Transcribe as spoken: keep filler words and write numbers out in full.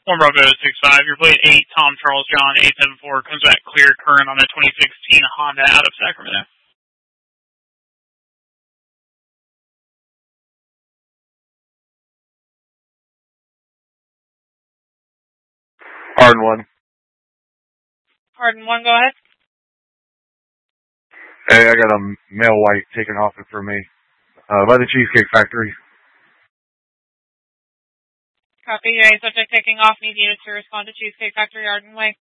One Bravo six five, your plate eight, Tom Charles John eight seven four, comes back clear current on the twenty sixteen Honda out of Sacramento. Hardin one. Hardin one, go ahead. Hey, I got a male white taken off it for me. Uh, by the Cheesecake Factory. Copy. A subject taking off. Need units to respond to Cheesecake Factory, Arden Way.